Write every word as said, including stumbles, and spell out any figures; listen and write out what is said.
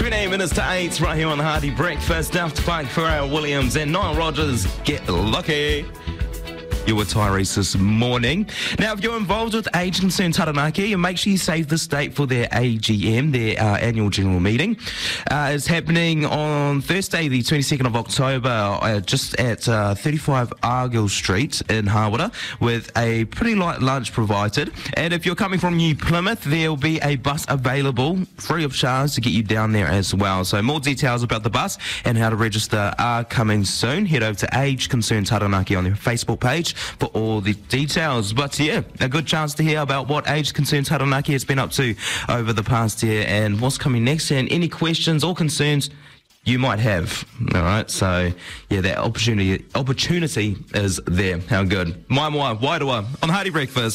twenty-eight minutes to eight, right here on the Hardy Breakfast. After Pike, Pharrell Williams and Niall Rogers, Get Lucky. You were Tyrese this morning. Now, if you're involved with Age Concern Taranaki, make sure you save this date for their A G M, their uh, annual general meeting. Uh, it's happening on Thursday, the twenty-second of October, uh, just at uh, thirty-five Argyll Street in Hawera, with a pretty light lunch provided. And if you're coming from New Plymouth, there'll be a bus available, free of charge, to get you down there as well. So more details about the bus and how to register are coming soon. Head over to Age Concern Taranaki on their Facebook page for all the details. But yeah, a good chance to hear about what Age Concern Taranaki has been up to over the past year and what's coming next, and any questions or concerns you might have. All right, so yeah, that opportunity opportunity is there. How good. My wife, why do I? On the Hardy Breakfast.